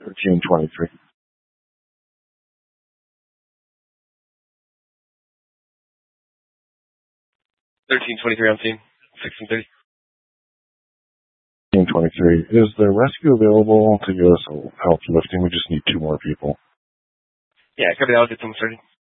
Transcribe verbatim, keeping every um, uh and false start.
thirteen twenty-three. thirteen twenty-three on scene. sixteen thirty. thirteen twenty-three. Is the rescue available to give us help lifting? We just need two more people. Yeah, copy that. I'll get them started.